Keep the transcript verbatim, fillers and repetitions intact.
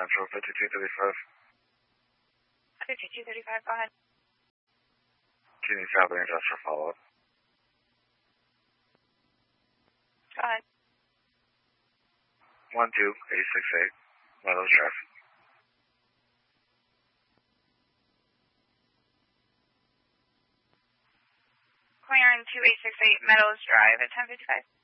Central, fifty-two thirty-five. fifty-two thirty-five, go ahead. Do you need South Address for follow-up? Go ahead. one two eight six eight, Meadows Drive. Clearing two eight six eight Meadows Drive at ten fifty-five.